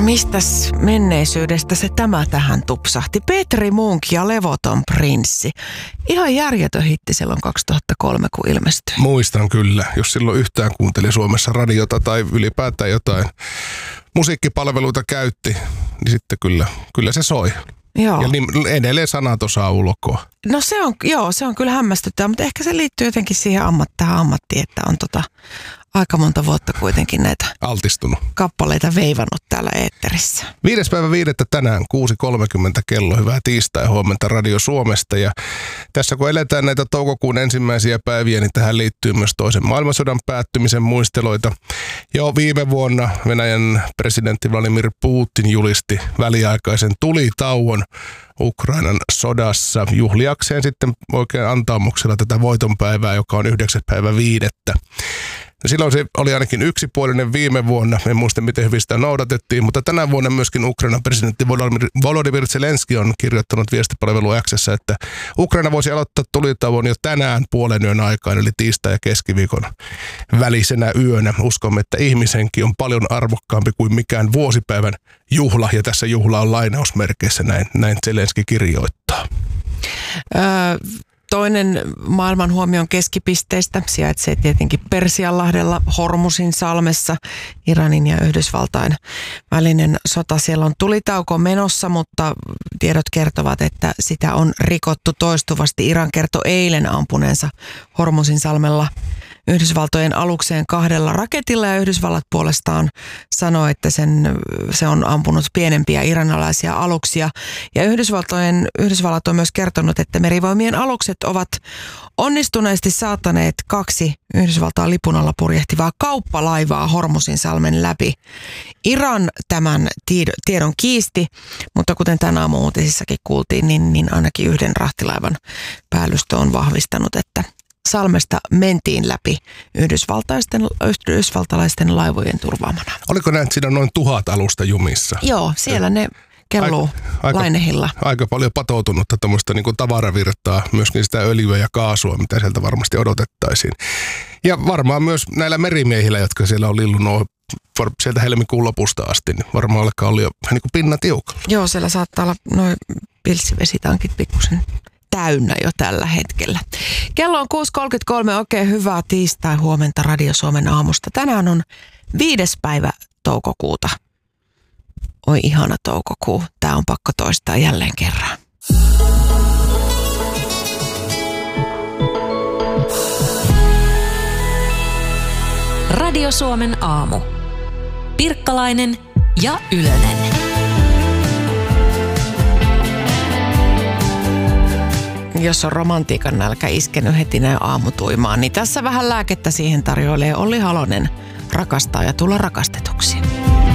No mistäs menneisyydestä se tämä tähän tupsahti? Petri Munk ja Levoton prinssi. Ihan järjetön hitti silloin 2003, kun ilmestyi. Muistan kyllä, jos silloin yhtään kuunteli Suomessa radiota tai ylipäätään jotain musiikkipalveluita käytti, niin sitten kyllä se soi. Joo. Ja edelleen sanat osaa ulkoa. No se on kyllä hämmästyttävää, mutta ehkä se liittyy jotenkin siihen tähän ammattiin, että on aika monta vuotta kuitenkin näitä altistunut kappaleita veivannut täällä eetterissä. 5.5. tänään 6.30 kello. Hyvää tiistai huomenta Radio Suomesta. Ja tässä kun eletään näitä toukokuun ensimmäisiä päiviä, niin tähän liittyy myös toisen maailmansodan päättymisen muisteloita. Jo viime vuonna Venäjän presidentti Vladimir Putin julisti väliaikaisen tulitauon Ukrainan sodassa juhliakseen sitten oikein antaumuksella tätä voitonpäivää, joka on 9.5. Silloin se oli ainakin yksipuolinen viime vuonna. En muista, miten hyvin sitä noudatettiin, mutta tänä vuonna myöskin Ukrainan presidentti Volodymyr Zelenski on kirjoittanut viestipalvelu X:ssä, että Ukraina voisi aloittaa tulitauon jo tänään puolen yön aikaan, eli tiistai- ja keskiviikon välisenä yönä. Uskomme, että ihmishenki on paljon arvokkaampi kuin mikään vuosipäivän juhla, ja tässä juhla on lainausmerkeissä, näin Zelenski kirjoittaa. Toinen maailman huomion keskipisteistä sijaitsee tietenkin Persianlahdella Hormusin salmessa. Iranin ja Yhdysvaltain välinen sota. Siellä on tulitauko menossa, mutta tiedot kertovat, että sitä on rikottu toistuvasti. Iran kertoi eilen ampuneensa Hormusin salmella Yhdysvaltojen alukseen 2 raketilla, ja Yhdysvallat puolestaan sanoo, että se on ampunut pienempiä iranilaisia aluksia. Ja Yhdysvallat on myös kertonut, että merivoimien alukset ovat onnistuneesti saattaneet 2 Yhdysvaltain lipun alla purjehtivaa kauppalaivaa Hormusin salmen läpi. Iran tämän tiedon kiisti, mutta kuten tänä aamun uutisissakin kuultiin, niin ainakin yhden rahtilaivan päällystö on vahvistanut, että salmesta mentiin läpi yhdysvaltalaisten laivojen turvaamana. Oliko näin, että siinä on noin 1000 alusta jumissa? Joo, siellä ne kelluu lainehilla. Aika paljon patoutunutta tämmöistä niin kuin tavaravirtaa, myöskin sitä öljyä ja kaasua, mitä sieltä varmasti odotettaisiin. Ja varmaan myös näillä merimiehillä, jotka siellä on lillunut sieltä helmikuun lopusta asti, niin varmaan alkaa olla jo niin kuin pinna tiukalla. Joo, siellä saattaa olla noin pilssivesitankit pikkusen täynnä jo tällä hetkellä. Kello on 6.33, oikein hyvää tiistai huomenta Radio Suomen aamusta. Tänään on 5. päivä toukokuuta. Oi ihana toukokuu, tää on pakko toistaa jälleen kerran. Radio Suomen aamu. Pirkkalainen ja Ylönen. Jos on romantiikan nälkä iskenyt heti näin aamutuimaan, niin tässä vähän lääkettä siihen tarjoilee Olli Halonen. Rakastaa ja tulla rakastetuksi.